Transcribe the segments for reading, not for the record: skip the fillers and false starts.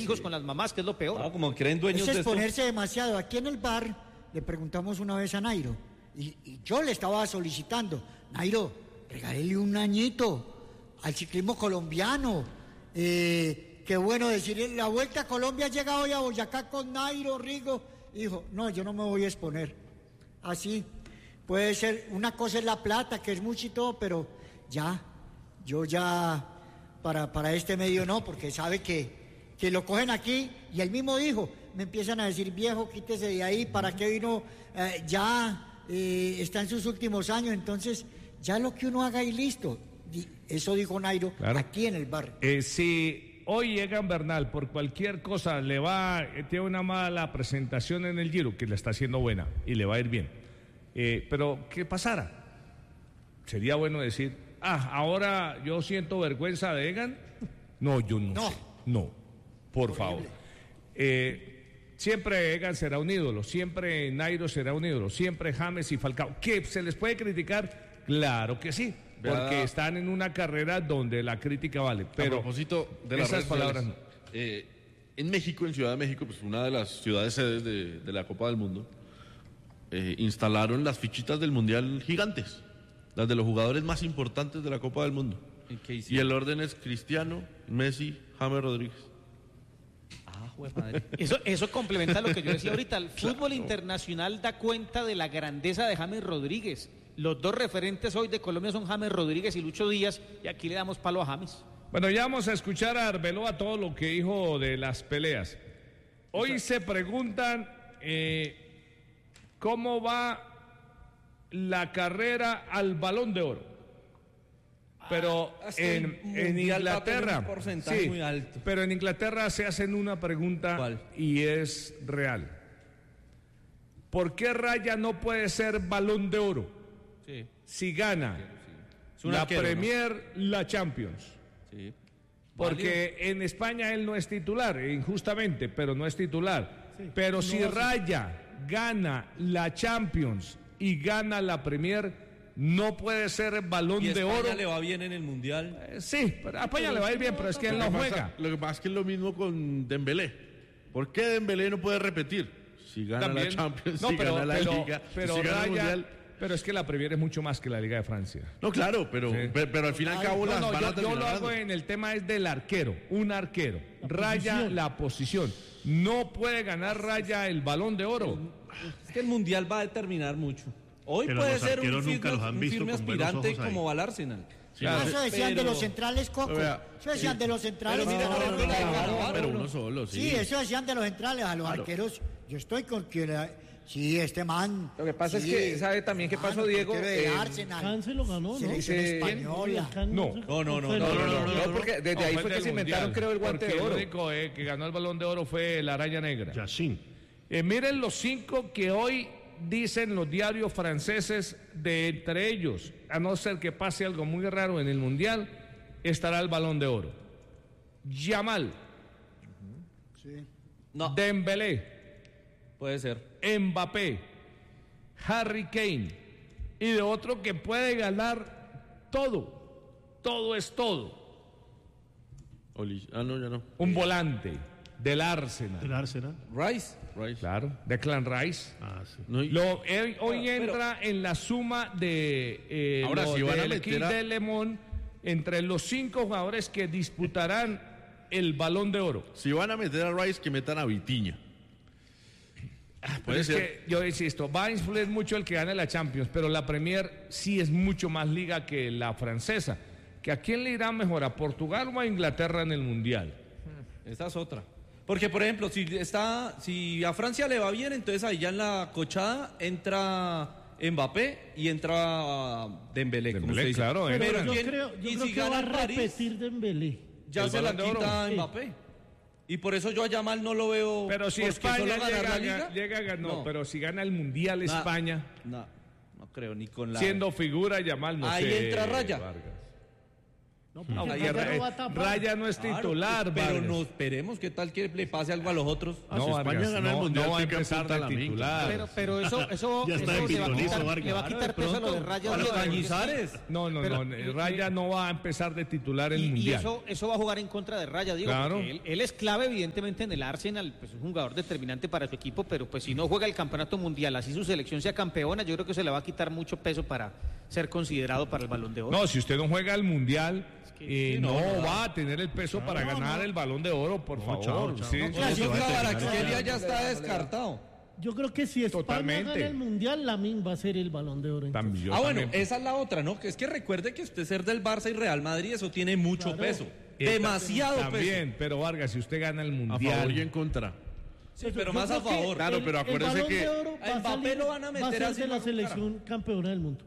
hijos con las mamás, que es lo peor. Ah, como creen dueños Eso de es esto. ponerse demasiado. Aquí en el bar le preguntamos una vez a Nairo, y yo le estaba solicitando, Nairo, regálele un añito al ciclismo colombiano. Qué bueno decir, la Vuelta a Colombia llega hoy a Boyacá con Nairo, Rigo. Dijo, no, yo no me voy a exponer. Así, puede ser, una cosa es la plata, que es mucho y todo, pero yo ya, para este medio no, porque sabe que lo cogen aquí, y él mismo dijo, me empiezan a decir, viejo, quítese de ahí, ¿para qué vino? Está en sus últimos años, entonces, ya lo que uno haga y listo. Eso dijo Nairo, claro, aquí en el bar. Si hoy Egan Bernal por cualquier cosa tiene una mala presentación en el Giro, que le está haciendo buena y le va a ir bien, pero ¿qué pasara? Sería bueno decir, ahora yo siento vergüenza de Egan. No, yo no sé. No, por horrible favor. Siempre Egan será un ídolo, siempre Nairo será un ídolo, siempre James y Falcao. ¿Qué se les puede criticar? Claro que sí, porque están en una carrera donde la crítica vale. Pero a propósito de las esas palabras no. En México, en Ciudad de México, pues una de las ciudades sedes de la Copa del Mundo, instalaron las fichitas del Mundial gigantes, las de los jugadores más importantes de la Copa del Mundo. Y el orden es Cristiano, Messi, James Rodríguez. Madre. Eso complementa lo que yo decía ahorita. El fútbol internacional da cuenta de la grandeza de James Rodríguez. Los dos referentes hoy de Colombia son James Rodríguez y Lucho Díaz, y aquí le damos palo a James. Bueno, ya vamos a escuchar a Arbeloa todo lo que dijo de las peleas. Hoy se preguntan cómo va la carrera al Balón de Oro. Pero en Inglaterra, porcentaje muy alto. Pero en Inglaterra se hacen una pregunta. ¿Cuál? Y es real. ¿Por qué Raya no puede ser Balón de Oro? Sí. Si gana la arquero, Premier, ¿no? La Champions. Sí. Porque en España él no es titular, injustamente, pero no es titular. Sí. Pero si Raya gana la Champions y gana la Premier, no puede ser Balón de Oro. ¿Y a España le va bien en el Mundial? Sí, a España le va a ir bien, pero es que él no juega. Lo que pasa es que es lo mismo con Dembélé. ¿Por qué Dembélé no puede repetir? Si gana la Champions, gana la Liga, pero si gana el Mundial. Pero es que la Premier es mucho más que la Liga de Francia. No, claro, pero al fin y al cabo las van a terminar. Yo lo hago en el tema es del arquero, un arquero. Raya la posición. No puede ganar Raya el Balón de Oro. Es que el Mundial va a determinar mucho. Hoy pero puede ser un firme aspirante como al Arsenal. Sí, eso decían de los centrales, Coco. Eso decían de los centrales. Pero uno solo, sí. Sí, eso decían de los centrales. A los arqueros, yo estoy con que... Sí, este man. Lo que pasa es que, ¿sabe también qué pasó, Diego? Cáncer lo ganó, ¿no? Selección española. No, porque desde ahí fue que se inventaron, creo, el guante de oro. El único que ganó el Balón de Oro fue el Araña Negra. Yacine. Miren los 5 que hoy dicen los diarios franceses, de entre ellos, a no ser que pase algo muy raro en el Mundial, estará el Balón de Oro. Yamal. Sí. No. Dembélé. Puede ser. Mbappé. Harry Kane. Y de otro que puede ganar todo. Todo es todo. No, ya no. Un volante del Arsenal. ¿Del Arsenal? Rice. Claro, Declan Rice. Sí. Hoy entra en la suma de ahora si van a meter de Le Mans entre los 5 jugadores que disputarán el Balón de Oro. Si van a meter a Rice, que metan a Vitinha. Pero es que yo insisto, va a influir mucho el que gane la Champions, pero la Premier sí es mucho más liga que la francesa. ¿Que a quién le irá mejor, a Portugal o a Inglaterra en el Mundial? Esa es otra. Porque, por ejemplo, si a Francia le va bien, entonces ahí ya en la cochada entra Mbappé y entra Dembélé, como usted dice. Claro, pero yo creo que va a repetir Dembélé. Ya se la quita Mbappé. Y por eso yo a Yamal no lo veo. Pero si España llega a ganar, no, pero si gana el Mundial España. No creo, ni con la. Siendo figura Yamal, no ahí sé. Ahí entra Raya. Vargas. No, Raya porque no va a tapar. Raya no es titular, pero Vargas. no esperemos qué tal que le pase algo a los otros. No, si Vargas, España gana el Mundial, no va a pica en empezar punta de la minca. titular. Pero eso Ya está eso de le va a pitonizo, quitar, Vargas. le va a quitar peso a lo de Raya. A los Diego, porque Cañizares. No, Raya no va a empezar de titular el y Mundial. eso va a jugar en contra de Raya, digo, Claro. porque él es clave evidentemente en el Arsenal, pues es un jugador determinante para su equipo, pero pues si no juega el campeonato mundial, así su selección sea campeona, yo creo que se le va a quitar mucho peso para ser considerado para el Balón de Oro. No, si usted no juega el Mundial, no, no. va a tener el peso para ganar el Balón de Oro, por favor. chao. Sí, No, sí, Por eso sí. Kvaratskhelia ya está descartado. Yo creo que si España Totalmente. gana el Mundial, Lamine va a ser el Balón de Oro. entonces. También, yo Bueno, también. esa es la otra, ¿no? Que es que recuerde que usted ser del Barça y Real Madrid, eso tiene mucho Claro. peso. Demasiado peso. También, pero Vargas, si usted gana el A Mundial. favor y en contra. Sí, pero Yo más a creo que favor. Claro, pero acuérdese el Balón que de Oro a Mbappé lo van a meter va a ser así de la en la selección campeona del mundo.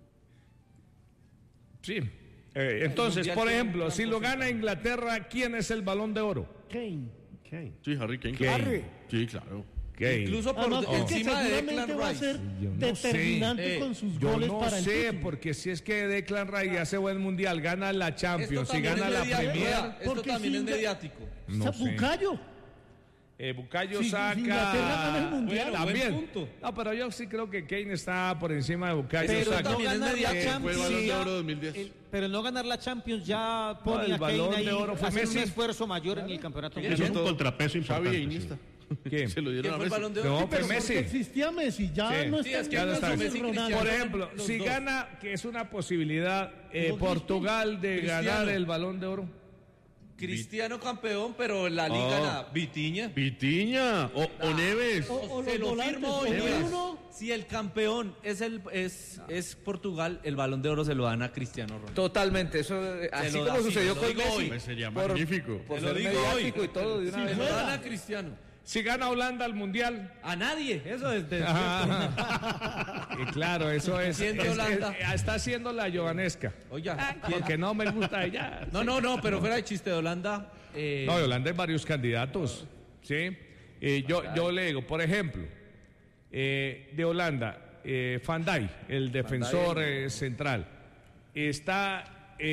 Sí. Entonces, Mundial por tiene ejemplo, un si lo gana Inglaterra, ¿quién es el Balón de Oro? Kane. Sí, Harry Kane. Kane. Sí, claro. Kane. Incluso por Además, porque encima de seguramente Declan va a Rice. ser Yo no determinante sé. con sus Yo goles no para el sé, título. porque si es que Declan Rice hace buen Mundial, gana la Champions y también gana es la mediático, Premier. vea, esto Porque también si es Inga- mediático. No sé. Bucayo. Bucayo Si saca. Inglaterra gana el Mundial. Bueno, También. buen punto. No, pero yo sí creo que Kane está por encima de Bucayo. Pero Saka. también es ganar la mediático. Fue el Balón de ya- Oro 2010. pero no ganar la Champions ya pone el a Kane Balón ahí de Oro fue a hacer un Messi. esfuerzo mayor en el campeonato Es mundial. un contrapeso Xavi importante. e Iniesta. ¿Quién? Se lo ¿Quién dieron a fue el Messi. Balón de Oro? No, Sí, fue pero Messi. Existía Messi, ya Sí. no Sí, está es que Ya no no está. son Messi y Ronaldo. Cristiano. Por ejemplo, Los si dos. gana, que es una posibilidad, Cristiano. Portugal de Cristiano. ganar el Balón de Oro. Cristiano campeón, pero en la liga nada. Vitiña. Vitiña o Neves. O Se los lo volantes, firmo o hoy día. uno. Si el campeón es Portugal, el Balón de Oro se lo dan a Cristiano Ronaldo. Totalmente, eso así lo da, como sí, sucedió lo con digo Messi. hoy. Pues sería Por- magnífico. Por Te lo ser digo mediático hoy. y todo de una Se vez. lo dan a Cristiano. Si gana Holanda al Mundial. A nadie, eso es de... Y claro, eso es. ¿Quién de Holanda? Está haciendo la Jovanesca. Oiga, Porque no me gusta ella. no, pero fuera de chiste de Holanda. No, de Holanda hay varios candidatos. ¿Sí? Yo le digo, por ejemplo, de Holanda, Van Dijk, el defensor central, está.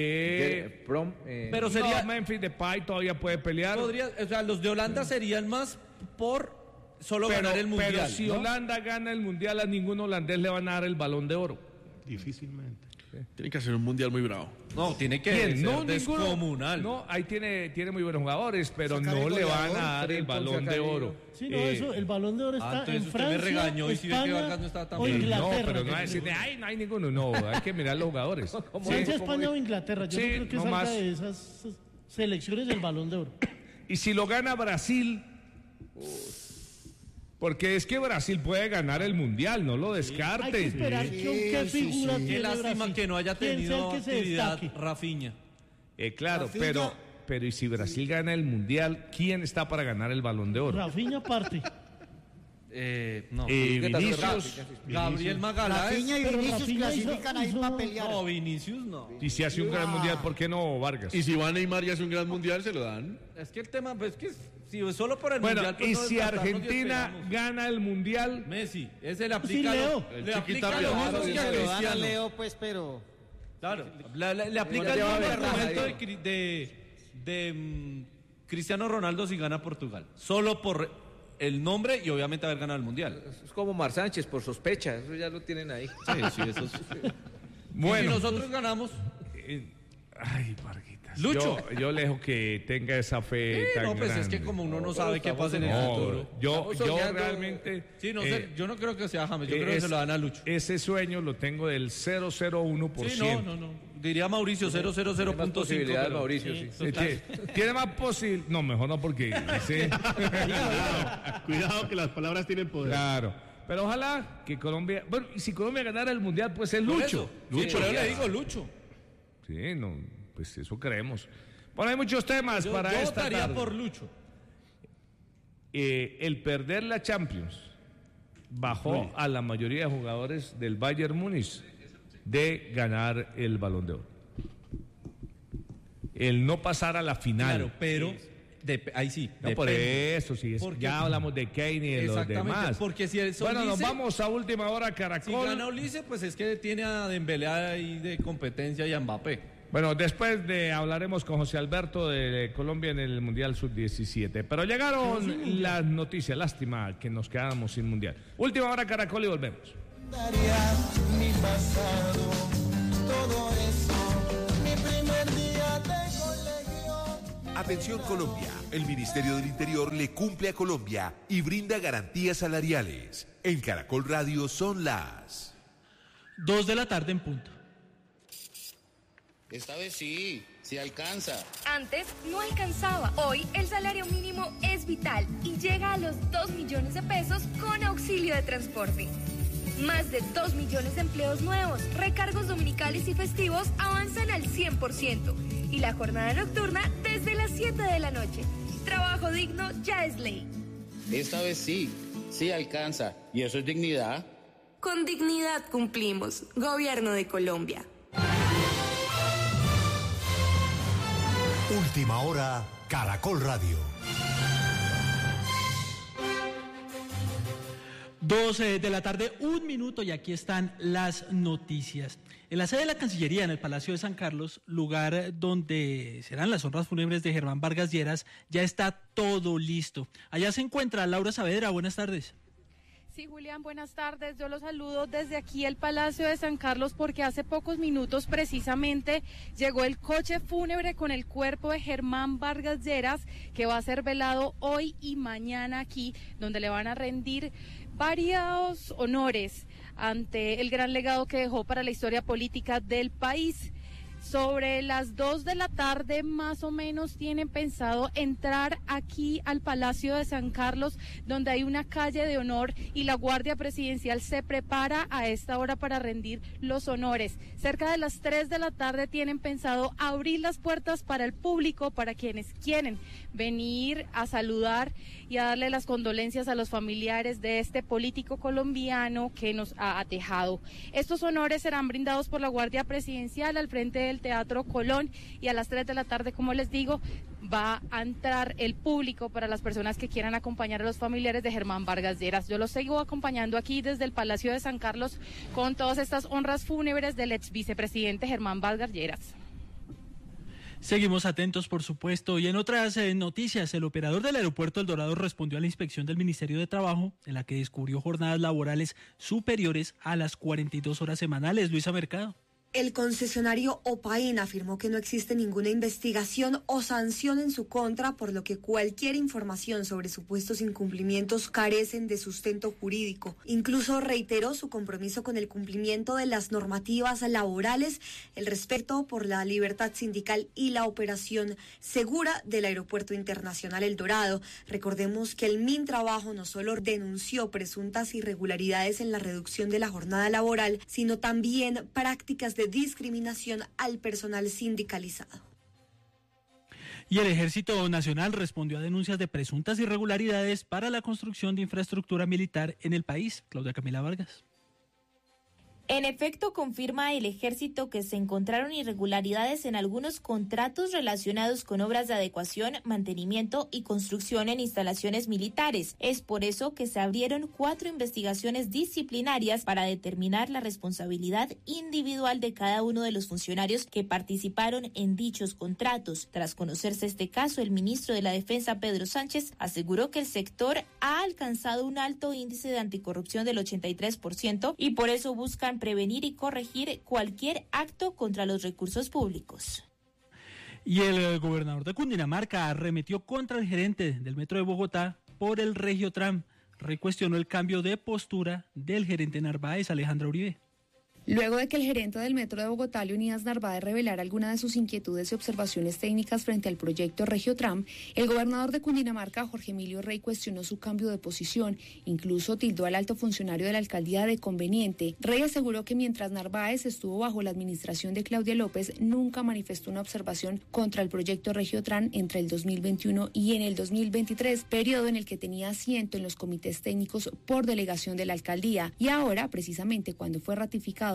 Pero sería- Memphis Depay todavía puede pelear. o sea, los de Holanda serían más por solo ganar el Mundial. pero si ¿no? Holanda gana el Mundial, a ningún holandés le van a dar el Balón de Oro. Difícilmente. Tiene que hacer un mundial muy bravo. No, tiene que ¿Quién? ser No, ninguno. descomunal. No, ahí tiene muy buenos jugadores, pero Sacar no el le van goleador, a dar el Trenton Balón de Sacarillo. Oro. Sí, no, Eh, eso, el Balón de Oro está entonces en usted me Francia, regañó y si ve que España Vargas no estaba tan o bien. Inglaterra. No, pero no va a que decir, ay, no hay ninguno. No, hay que mirar los jugadores. Francia, España o Inglaterra. Yo Sí, no creo que no salga más. de esas selecciones del Balón de Oro. Y si lo gana Brasil, porque es que Brasil puede ganar el Mundial, no lo Hay que descarten. esperar Sí, qué sí, figura sí. tiene Qué lástima Brasil. que no haya ¿Quién sea el tenido que se actividad destaque? Rafinha. Claro, Rafinha. pero y si Brasil gana el Mundial, ¿quién está para ganar el Balón de Oro? Rafinha parte. No. Vinicius. Gabriel Magaláes. Rafinha y Pero Vinicius Rafinha clasifican ahí hizo- para pelear. No, Vinicius no. Y si hace un gran Mundial, ¿por qué no Vargas? Y si va Neymar y hace un gran mundial, se lo dan. Es que el tema, pues que si solo por el Bueno, Mundial. pues, y no si descartarnos y Argentina esperamos. gana el Mundial, Messi, ese le Sí, aplica, Leo. le aplica Chiquitapia. lo mismo Claro, que sí, a Se lo dan a Cristiano. Leo, pues, pero Claro, le aplica No el lleva mismo ventaja, argumento Diego. de Cristiano Ronaldo si gana Portugal. Solo por el nombre y obviamente haber ganado el Mundial. Es como Mar Sánchez, por sospecha, eso ya lo tienen ahí. Sí, eso es. bueno. Y si nosotros ganamos, Ay, Varguitas. Lucho. Yo le dejo que tenga esa fe tan no, pues grande. es que como uno no sabe qué estamos pasa en el No, futuro. yo Estamos soñando. realmente... Sí, no sé, yo no creo que sea James, yo creo que es- se lo dan a Lucho. Ese sueño lo tengo del 001%. Sí, no. Diría Mauricio 000.5. Tiene más posibilidades, pero- Mauricio, sí. Tiene más posible. No, mejor no, porque. Sí, Cuidado que las palabras tienen poder. claro. Pero ojalá que Colombia. Bueno, y si Colombia ganara el mundial, pues es Por Lucho. eso. Sí, pero yo le digo Lucho. Sí, no, pues eso creemos. Bueno, hay muchos temas Yo para esta votaría tarde. por Lucho. El perder la Champions bajó a la mayoría de jugadores del Bayern Múnich de ganar el Balón de Oro. El no pasar a la final. Claro, pero ahí sí. No, por depende. eso, sí. Porque- Ya hablamos de Kane y de los Exactamente, demás. porque si el Bueno, nos Ulises- vamos a última hora, Si Caracol. gana Ulises, pues es que tiene a Dembélé ahí de competencia y a Mbappé. Bueno, después hablaremos con José Alberto de Colombia en el Mundial Sub-17. Pero llegaron las noticias, lástima que nos quedamos sin Mundial. Última hora Caracol y volvemos. Mi pasado, todo eso, mi primer día de colegio. Atención Colombia, el Ministerio del Interior le cumple a Colombia y brinda garantías salariales. En Caracol Radio son las 2 de la tarde en punto. Esta vez sí alcanza. Antes no alcanzaba. Hoy el salario mínimo es vital y llega a los 2 millones de pesos con auxilio de transporte. Más de 2 millones de empleos nuevos, recargos dominicales y festivos avanzan al 100%. Y la jornada nocturna desde las 7 de la noche. Trabajo digno ya es ley. Esta vez sí alcanza. ¿Y eso es dignidad? Con dignidad cumplimos. Gobierno de Colombia. Última hora, Caracol Radio. 12 de la tarde, 1 minuto, y aquí están las noticias. En la sede de la Cancillería, en el Palacio de San Carlos, lugar donde serán las honras fúnebres de Germán Vargas Lleras, ya está todo listo. Allá se encuentra Laura Saavedra, buenas tardes. Sí, Julián, buenas tardes. Yo los saludo desde aquí el Palacio de San Carlos porque hace pocos minutos precisamente llegó el coche fúnebre con el cuerpo de Germán Vargas Lleras, que va a ser velado hoy y mañana aquí, donde le van a rendir varios honores ante el gran legado que dejó para la historia política del país. Sobre las 2 de la tarde más o menos tienen pensado entrar aquí al Palacio de San Carlos, donde hay una calle de honor y la Guardia Presidencial se prepara a esta hora para rendir los honores. Cerca de las 3 de la tarde tienen pensado abrir las puertas para el público, para quienes quieren venir a saludar y a darle las condolencias a los familiares de este político colombiano que nos ha dejado. Estos honores serán brindados por la Guardia Presidencial al frente del Teatro Colón, y a las 3 de la tarde, como les digo, va a entrar el público para las personas que quieran acompañar a los familiares de Germán Vargas Lleras. Yo los sigo acompañando aquí desde el Palacio de San Carlos con todas estas honras fúnebres del ex vicepresidente Germán Vargas Lleras. Seguimos atentos, por supuesto. Y en otras noticias, el operador del aeropuerto El Dorado respondió a la inspección del Ministerio de Trabajo, en la que descubrió jornadas laborales superiores a las 42 horas semanales. Luisa Mercado. El concesionario Opain afirmó que no existe ninguna investigación o sanción en su contra, por lo que cualquier información sobre supuestos incumplimientos carecen de sustento jurídico. Incluso reiteró su compromiso con el cumplimiento de las normativas laborales, el respeto por la libertad sindical y la operación segura del Aeropuerto Internacional El Dorado. Recordemos que el Mintrabajo no solo denunció presuntas irregularidades en la reducción de la jornada laboral, sino también prácticas de discriminación al personal sindicalizado. Y el Ejército Nacional respondió a denuncias de presuntas irregularidades para la construcción de infraestructura militar en el país. Claudia Camila Vargas. En efecto, confirma el Ejército que se encontraron irregularidades en algunos contratos relacionados con obras de adecuación, mantenimiento y construcción en instalaciones militares. Es por eso que se abrieron 4 investigaciones disciplinarias para determinar la responsabilidad individual de cada uno de los funcionarios que participaron en dichos contratos. Tras conocerse este caso, el ministro de la Defensa, Pedro Sánchez, aseguró que el sector ha alcanzado un alto índice de anticorrupción del 83% y por eso buscan prevenir y corregir cualquier acto contra los recursos públicos. Y el gobernador de Cundinamarca arremetió contra el gerente del Metro de Bogotá por el Regiotram. Recuestionó el cambio de postura del gerente Narváez, Alejandra Uribe. Luego de que el gerente del Metro de Bogotá, Leonidas Narváez, revelara algunas de sus inquietudes y observaciones técnicas frente al proyecto Regiotram, el gobernador de Cundinamarca, Jorge Emilio Rey, cuestionó su cambio de posición. Incluso tildó al alto funcionario de la alcaldía de conveniente. Rey aseguró que mientras Narváez estuvo bajo la administración de Claudia López, nunca manifestó una observación contra el proyecto Regiotram entre el 2021 y en el 2023, periodo en el que tenía asiento en los comités técnicos por delegación de la alcaldía. Y ahora, precisamente cuando fue ratificado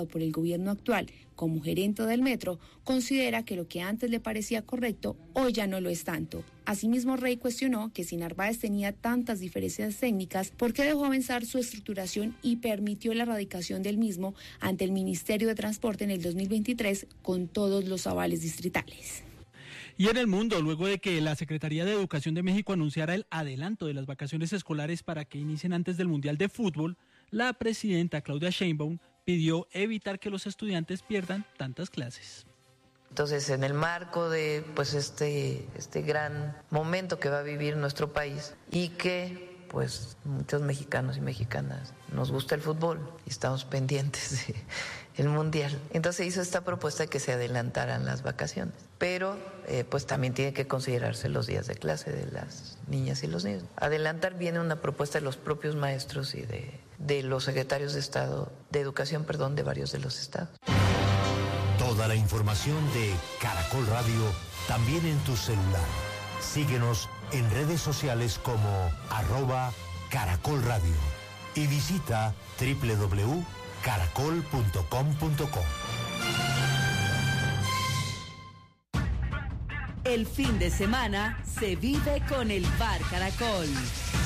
impulsado por el gobierno actual como gerente del metro, considera que lo que antes le parecía correcto, hoy ya no lo es tanto. Asimismo, Rey cuestionó que si Narváez tenía tantas diferencias técnicas, ¿por qué dejó avanzar su estructuración y permitió la erradicación del mismo ante el Ministerio de Transporte en el 2023 con todos los avales distritales? Y en el mundo, luego de que la Secretaría de Educación de México anunciara el adelanto de las vacaciones escolares para que inicien antes del Mundial de Fútbol, la presidenta Claudia Sheinbaum pidió evitar que los estudiantes pierdan tantas clases. Entonces, en el marco de pues este gran momento que va a vivir nuestro país y que pues muchos mexicanos y mexicanas nos gusta el fútbol y estamos pendientes del Mundial. Entonces hizo esta propuesta de que se adelantaran las vacaciones, pero pues también tiene que considerarse los días de clase de las niñas y los niños. Adelantar viene una propuesta de los propios maestros y de los secretarios de Estado, de Educación, de varios de los estados. Toda la información de Caracol Radio también en tu celular. Síguenos en redes sociales como @Caracol Radio y visita www.caracol.com.co. El fin de semana se vive con el Bar Caracol.